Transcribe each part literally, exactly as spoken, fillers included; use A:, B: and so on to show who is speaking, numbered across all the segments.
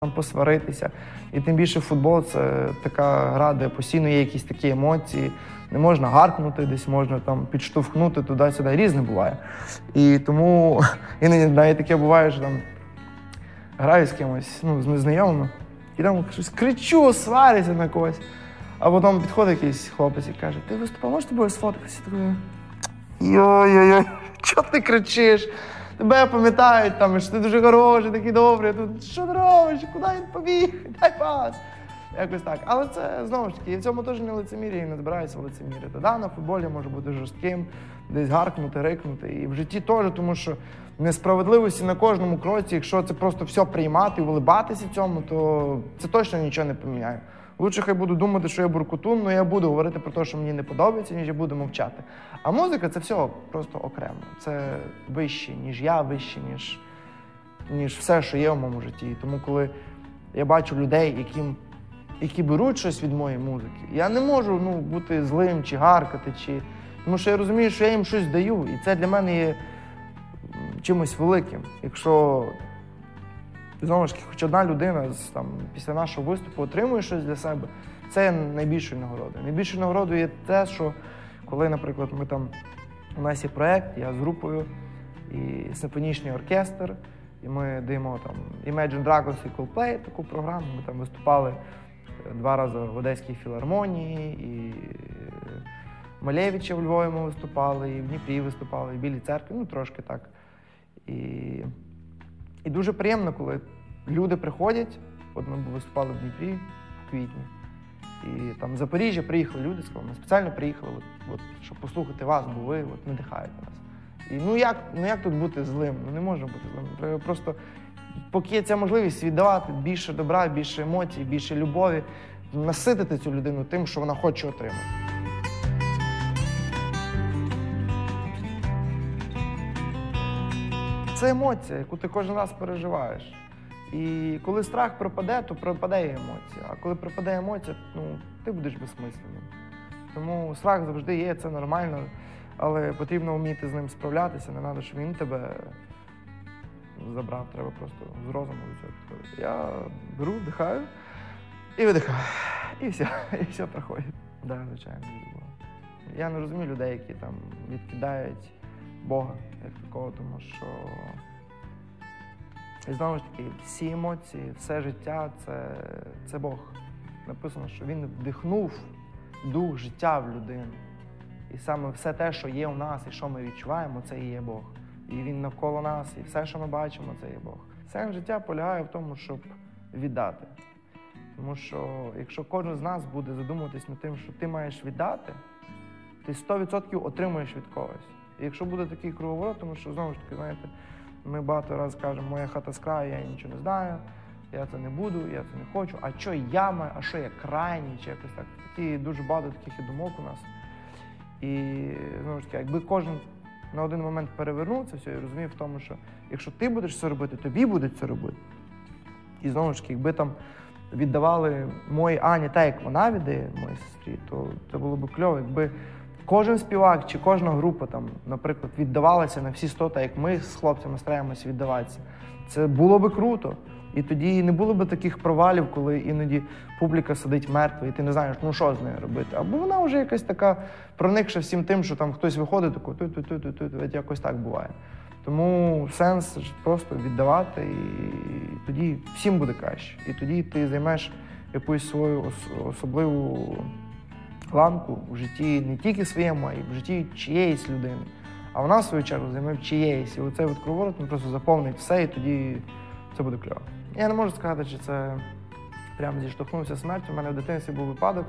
A: посваритися. І тим більше футбол – це така гра, де постійно є якісь такі емоції. Не можна гаркнути, десь можна там підштовхнути туди-сюди. Різне буває. І тому іноді навіть таке буває, що там граю з кимось, ну, з незнайомими, і там щось кричу, сварюся на когось. А потім підходить якийсь хлопець і каже: ти виступав, можеш з тобою сфоткатися? Такою: йой-йой-йой, чого ти кричиш? Тебе пам'ятають, там, що ти дуже хороший, такий добрий, тут що ти робиш, куди він побіг, дай пас. Якось так. Але це, знову ж таки, і в цьому теж не лицемір'я, і не збираюся лицемірити. Да, на футболі може бути жорстким, десь гаркнути, рикнути. І в житті теж, тому що несправедливості на кожному кроці, якщо це просто все приймати і улибатися цьому, то це точно нічого не поміняє. Лучше хай буду думати, що я буркутун, але я буду говорити про те, що мені не подобається, ніж я буду мовчати. А музика – це все просто окремо. Це вище, ніж я, вище, ніж, ніж все, що є в моєму житті. І тому, коли я бачу людей, яким, які беруть щось від моєї музики, я не можу, ну, бути злим чи гаркати, чи... тому що я розумію, що я їм щось даю. І це для мене є чимось великим. Якщо, знову ж таки, хоч одна людина там, після нашого виступу отримує щось для себе, це є найбільшою нагородою. Найбільшою нагородою є те, що коли, наприклад, ми там, у нас є проєкт, я з групою, і симфонічний оркестр, і ми даємо там Imagine Dragons і Coldplay, таку програму, ми там виступали два рази в Одеській філармонії, і Малевича в Львові ми виступали, і в Дніпрі виступали, і в Білій церкві, ну трошки так. І, і дуже приємно, коли люди приходять, от ми виступали в Дніпрі в квітні, і там з Запоріжжя приїхали люди, сказали: ми спеціально приїхали, от, от, щоб послухати вас, бо ви от, надихаєте нас. І ну як, ну як тут бути злим? Ну не можна бути злим. Треба просто, поки є ця можливість віддавати більше добра, більше емоцій, більше любові, наситити цю людину тим, що вона хоче отримати. Це емоція, яку ти кожен раз переживаєш. І коли страх пропаде, то пропаде і емоція. А коли пропаде емоція, ну, ти будеш безсмисленним. Тому страх завжди є, це нормально, але потрібно вміти з ним справлятися. Не треба, щоб він тебе забрав. Треба просто з розуму до цього підходити. Я беру, вдихаю і видихаю. І все, і все проходить. Так, да, звичайно, дуже було. Я не розумію людей, які там відкидають Бога як такого, тому що, і знову ж таки, всі емоції, все життя – це, це Бог. Написано, що Він вдихнув дух життя в людину. І саме все те, що є у нас і що ми відчуваємо, це і є Бог. І Він навколо нас, і все, що ми бачимо, це є Бог. Сенс життя полягає в тому, щоб віддати. Тому що якщо кожен з нас буде задумуватись над тим, що ти маєш віддати, ти сто відсотків отримуєш від когось. І якщо буде такий круговорот, тому що, знову ж таки, знаєте, ми багато разів кажемо: моя хата з краю, я нічого не знаю, я це не буду, я це не хочу, а що я маю, а що я крайній, чи якось так. Такі, дуже багато таких і думок у нас. І, знову ж таки, якби кожен на один момент перевернув це все і розумів в тому, що якщо ти будеш це робити, тобі будуть це робити. І, знову ж таки, якби там віддавали моїй Ані так, як вона віддає моїй сестрі, то це було б кльово, якби кожен співак чи кожна група, там, наприклад, віддавалася на всі сто, так як ми з хлопцями стараємося віддаватися. Це було би круто. І тоді не було б таких провалів, коли іноді публіка сидить мертва, і ти не знаєш, ну що з нею робити. Або вона вже якась така проникша всім тим, що там хтось виходить, такий ту-ту-ту-ту-ту, якось так буває. Тому сенс просто віддавати, і тоді всім буде краще. І тоді ти займеш якусь свою особливу ланку в житті не тільки своєму, а й в житті чиєїсь людини. А вона, в свою чергу, займе чиєїсь. І оцей от круговорот, він просто заповнить все, і тоді це буде кльово. Я не можу сказати, чи це прямо зіштовхнувся з смертю. У мене в дитинстві був випадок.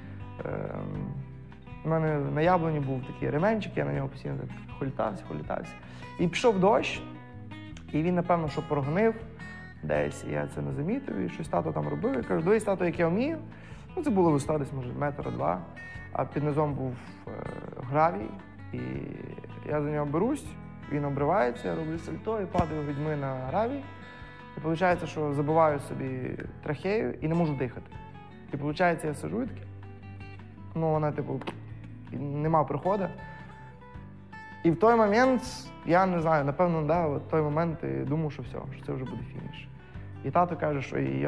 A: У мене на яблуні був такий ременчик, я на нього постійно холітався, холітався. І пішов дощ, і він, напевно, що прогнив десь, і я це не замітив, і щось тато там робив. Я кажу: дивись, тато, як я вмію. Ну, це було висота десь, може, метр-два, а під низом був е, гравій, і я за нього берусь, він обривається, я роблю сальто і падаю грудьми на гравій. І виходить, що забиваю собі трахею і не можу дихати. І виходить, я сиджу і таки, ну, вона, типу, нема проходу. І в той момент, я не знаю, напевно, да, в той момент я думав, що все, що це вже буде фініш. І тато каже, що і